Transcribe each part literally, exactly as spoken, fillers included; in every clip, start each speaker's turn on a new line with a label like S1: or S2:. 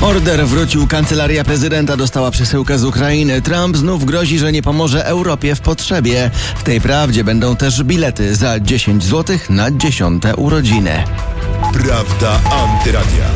S1: Order wrócił, kancelaria prezydenta dostała przesyłkę z Ukrainy. Trump znów grozi, że nie pomoże Europie w potrzebie. W tej prawdzie będą też bilety za dziesięć złotych na dziesiąte urodziny.
S2: Prawda Antyradia.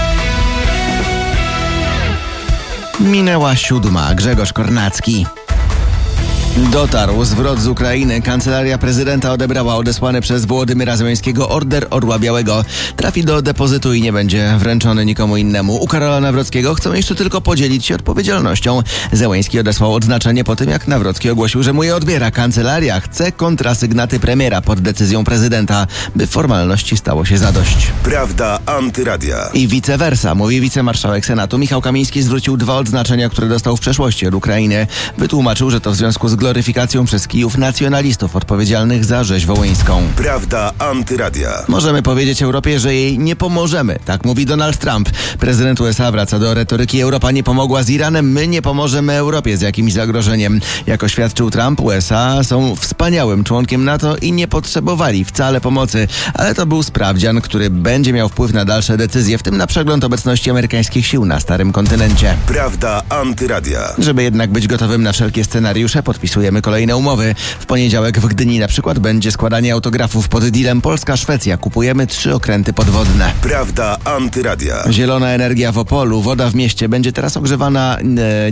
S1: Minęła siódma. Grzegorz Kornacki. Dotarł zwrot z Ukrainy. Kancelaria prezydenta odebrała odesłany przez Wołodymyra Zełenskiego order Orła Białego. Trafi do depozytu i nie będzie wręczony nikomu innemu. U Karola Nawrockiego chcą jeszcze tylko podzielić się odpowiedzialnością. Zełenski odesłał odznaczenie po tym, jak Nawrocki ogłosił, że mu je odbiera. Kancelaria chce kontrasygnaty premiera pod decyzją prezydenta, by formalności stało się zadość.
S2: Prawda Antyradia.
S1: I vice versa, mówi wicemarszałek Senatu. Michał Kamiński zwrócił dwa odznaczenia, które dostał w przeszłości od Ukrainy. Wytłumaczył, że to w związku z gloryfikacją przez Kijów nacjonalistów odpowiedzialnych za rzeź wołyńską.
S2: Prawda Antyradia.
S1: Możemy powiedzieć Europie, że jej nie pomożemy. Tak mówi Donald Trump. Prezydent U S A wraca do retoryki: Europa nie pomogła z Iranem, my nie pomożemy Europie z jakimś zagrożeniem. Jak oświadczył Trump, U S A są wspaniałym członkiem NATO i nie potrzebowali wcale pomocy. Ale to był sprawdzian, który będzie miał wpływ na dalsze decyzje, w tym na przegląd obecności amerykańskich sił na starym kontynencie.
S2: Prawda Antyradia.
S1: Żeby jednak być gotowym na wszelkie scenariusze, podpisujemy kolejne umowy. W poniedziałek w Gdyni na przykład będzie składanie autografów pod dealem Polska-Szwecja. Kupujemy trzy okręty podwodne.
S2: Prawda Antyradia.
S1: Zielona energia w Opolu. Woda w mieście będzie teraz ogrzewana... E,